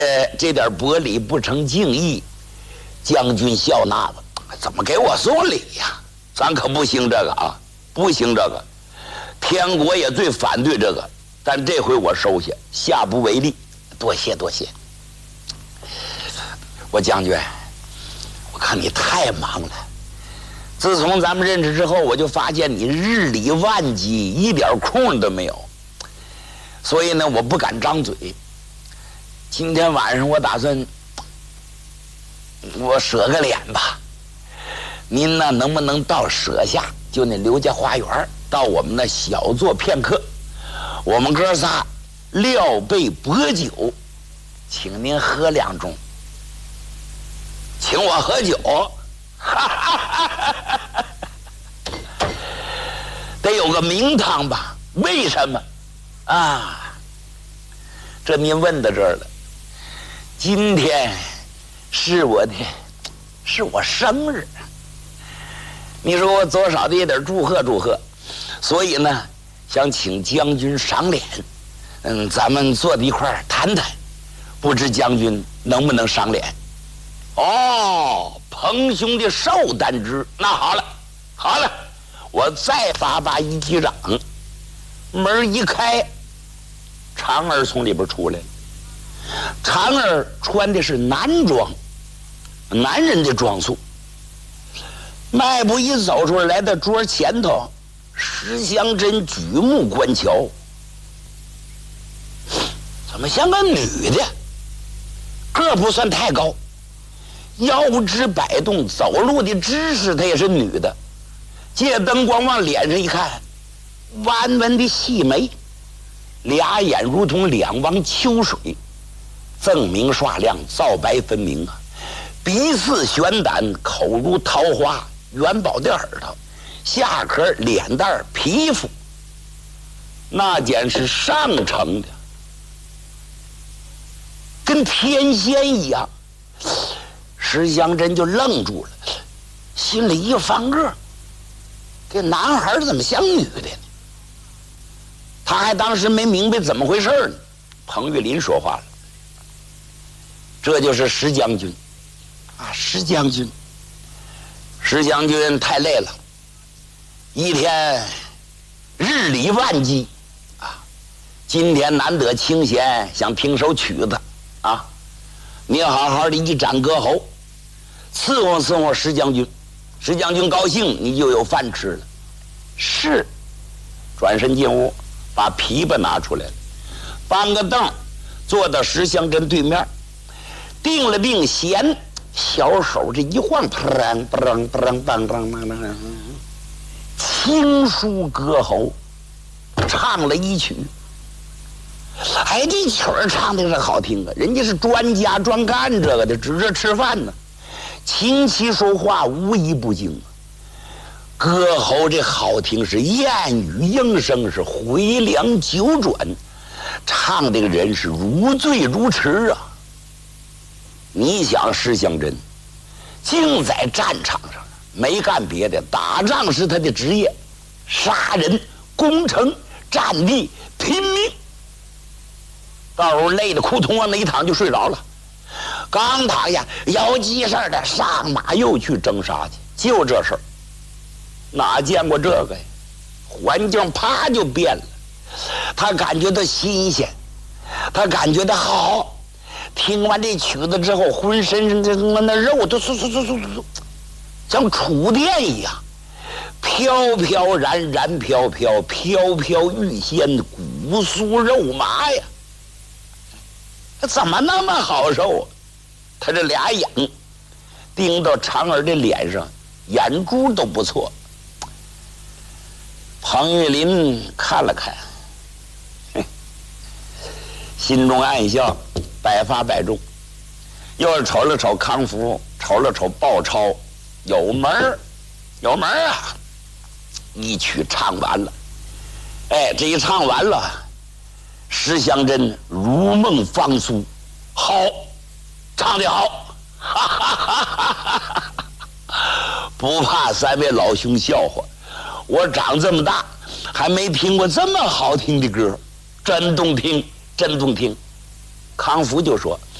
这点薄礼不成敬意，将军笑纳了。怎么给我送礼呀？咱可不行这个啊，不行这个。天国也最反对这个，但这回我收下，下不为例。多谢多谢。我将军，我看你太忙了。自从咱们认识之后，我就发现你日理万机，一点空都没有。所以呢，我不敢张嘴。今天晚上我打算，我舍个脸吧。您呢，能不能到舍下，就那刘家花园，到我们那小坐片刻？我们哥仨料备薄酒，请您喝2盅。请我喝酒，得有个名堂吧？为什么？啊，这您问到这儿了。今天是我生日，你说我多少的也得祝贺祝贺，所以呢，想请将军赏脸，咱们坐在一块儿谈谈，不知将军能不能赏脸？哦，彭兄弟寿担之，那好了，好了，我再发一击掌，门一开，长儿从里边出来了。长儿穿的是男装，男人的装束。迈步一走出来，到桌前头，石香珍举目观瞧，怎么像个女的？个不算太高，腰肢摆动，走路的姿势她也是女的。借灯光往脸上一看，弯弯的细眉，俩眼如同2汪秋水，锃明刷亮，皂白分明啊！鼻似悬胆，口如桃花，元宝的耳朵，下壳脸蛋皮肤，那简是上乘的，跟天仙一样。石香珍就愣住了，心里一翻个，这男孩怎么像女的呢？他还当时没明白怎么回事呢。彭玉麟说话了，这就是石将军啊，石将军。石将军太累了，一天日理万机啊，今天难得清闲，想听首曲子啊，你好好的一展歌喉，伺候伺候石将军，石将军高兴，你就有饭吃了。是，转身进屋，把琵琶拿出来了，搬个凳坐到石香珍对面，定了定弦，小手这一晃，砰砰砰砰砰，轻舒歌喉，唱了一曲。哎，这曲儿唱的是好听啊，人家是专家专干这个的，指着吃饭呢。琴棋说话无一不精，歌喉这好听是燕语应声，是回梁九转，唱这个人是如醉如痴啊。你想石香珍竟在战场上没干别的，打仗是他的职业，杀人攻城占地拼命，到时候累得扑通往那一躺就睡着了。刚躺下有急事的上马又去征杀去，就这事儿，哪见过这个呀？环境啪就变了，他感觉到新鲜，他感觉到好。听完这曲子之后，浑身那肉都像触电一样，飘飘然，然飘飘，飘飘欲仙，骨酥肉麻呀！怎么那么好受啊？他这俩眼盯到长儿的脸上，眼珠都不错。彭玉麟看了看，心中暗笑，百发百中。又是瞅了瞅康福，瞅了瞅鲍超，有门儿，有门儿啊！一曲唱完了，哎，这一唱完了，石香珍如梦方苏，好，唱得好，哈哈哈哈哈！不怕3位老兄笑话，我长这么大还没听过这么好听的歌，真动听，真动听。康福就说：“